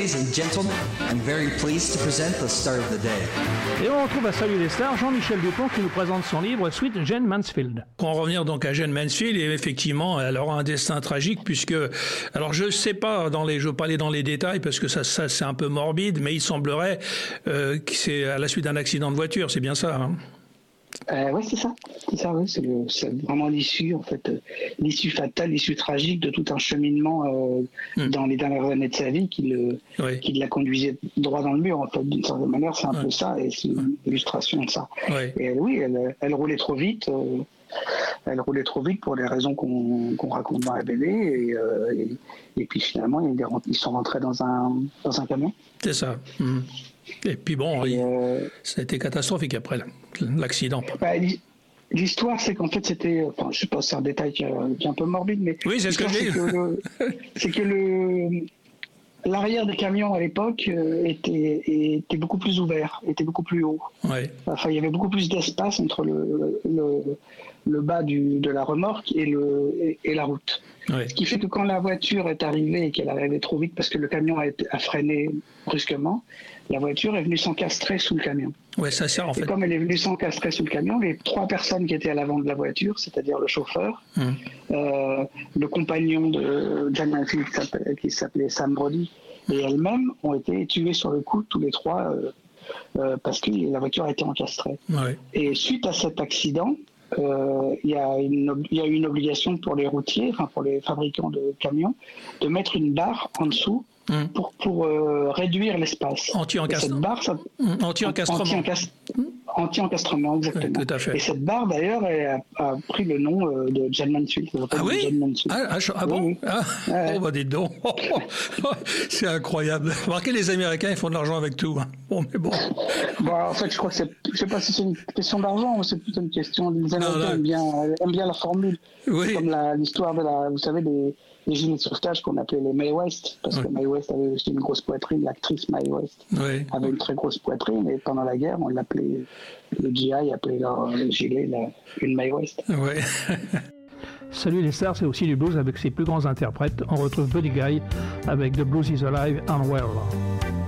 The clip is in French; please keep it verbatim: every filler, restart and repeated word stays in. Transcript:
Ladies and gentlemen, I'm very pleased to present the star of the day. Et on retrouve à Salut les stars Jean-Michel Dupont qui nous présente son livre Sweet Jane Mansfield. Pour en revenir donc à Jane Mansfield, et effectivement, elle aura un destin tragique puisque, alors je sais pas dans les, je veux pas aller dans les détails parce que ça, ça c'est un peu morbide, mais il semblerait euh, que c'est à la suite d'un accident de voiture, c'est bien ça, hein? Euh, oui, c'est ça. C'est ça, oui. C'est, le, c'est vraiment l'issue, en fait, euh, l'issue fatale, l'issue tragique de tout un cheminement euh, mmh. dans les dernières années de sa vie qui, le, oui. qui la conduisait droit dans le mur, en fait. D'une certaine manière, c'est un oui. peu ça, et c'est une illustration de ça. Oui. Et elle, oui, elle, elle roulait trop vite. Euh, elle roulait trop vite pour les raisons qu'on, qu'on raconte dans la B D, et, euh, et, et puis finalement, ils sont rentrés dans un, dans un camion. C'est ça. Mmh. Et puis bon, et euh, ça a été catastrophique après l'accident. Bah, l'histoire, c'est qu'en fait, c'était, enfin, je sais pas, c'est un détail qui est, qui est un peu morbide, mais oui, c'est ce que j'ai. C'est que, le, c'est que le, l'arrière des camions à l'époque était, était beaucoup plus ouvert, était beaucoup plus haut. Ouais. Enfin, il y avait beaucoup plus d'espace entre le, le, le bas du, de la remorque et, le, et, et la route. Ouais. Ce qui fait que quand la voiture est arrivée et qu'elle arrivait trop vite parce que le camion a, été, a freiné brusquement, la voiture est venue s'encastrer sous le camion. Ouais, ça sert en fait. Et comme elle est venue s'encastrer sous le camion, les trois personnes qui étaient à l'avant de la voiture, c'est-à-dire le chauffeur, mmh. euh, le compagnon de Jane Mansfield qui s'appelait, qui s'appelait Sam Brody, et elle-même ont été tués sur le coup, tous les trois, euh, euh, parce que la voiture a été encastrée. Ouais. Et suite à cet accident, il euh, y, y a eu une obligation pour les routiers, enfin pour les fabricants de camions, de mettre une barre en dessous mmh. pour, pour euh, réduire l'espace. Anti-encastrement. Cette barre, ça, mmh. Anti-encastrement. Anti-encast... Mmh. Anti-encastrement, exactement. Oui, tout à fait. Et cette barre, d'ailleurs, elle a, a pris le nom euh, de Jane Mansfield. Ah oui Jane Mansfield. Ah, ah, ah bon oui. Ah, ouais. Oh, bah dites donc. C'est incroyable. Remarquez, les Américains, ils font de l'argent avec tout. Bon, mais bon. Bon, en fait, je crois que c'est... Je sais pas si c'est une question d'argent ou c'est plutôt une question... Les Américains aiment bien, aiment bien la formule. Oui. C'est comme la, l'histoire de la... Vous savez, des... les gilets de sauvetage qu'on appelait les Mae West, parce oui. que Mae West avait aussi une grosse poitrine, l'actrice Mae West oui. avait une très grosse poitrine, et pendant la guerre, on l'appelait, le G I appelait leur le gilet la, une Mae West. Oui. Salut les stars, c'est aussi du blues avec ses plus grands interprètes. On retrouve Buddy Guy avec The Blues is Alive and Well.